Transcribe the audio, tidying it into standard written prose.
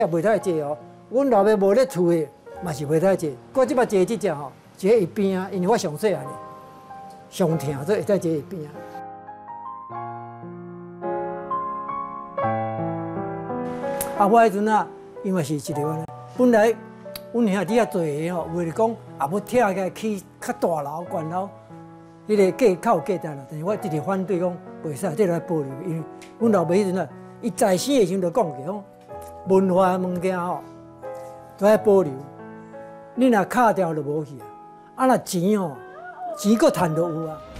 也袂太济哦。阮老爸无咧厝的，嘛是袂太济。我即摆坐即只吼，坐一边啊，因为我上细汉哩，上疼，所以会再坐一边啊。啊，我迄阵啊，因为是一个本来阮兄弟啊做个吼，为了讲也要拆开起较大楼、悬楼，迄个价较有价值啦。但是我一直反对讲袂使，这来保留，因为阮老爸迄阵啊，伊在生的时阵就讲过讲，文化物件吼都要保留。你若卡掉就无去啊，啊若钱哦，钱搁趁就有啊。